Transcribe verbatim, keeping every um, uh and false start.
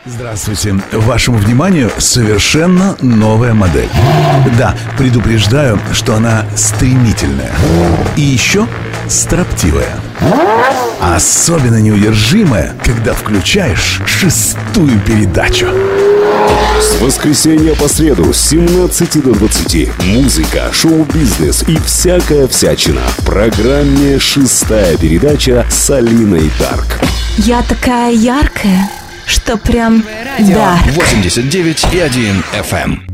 Здравствуйте. Вашему вниманию совершенно новая модель. Да, предупреждаю, что она стремительная. И еще строптивая. Особенно неудержимая, когда включаешь шестую передачу. С воскресенья по среду с семнадцати до двадцати. Музыка, шоу-бизнес и всякая всячина. В программе «Шестая передача» с Алиной Дарк. Я такая яркая, что прям... Да. восемьдесят девять и один эф эм.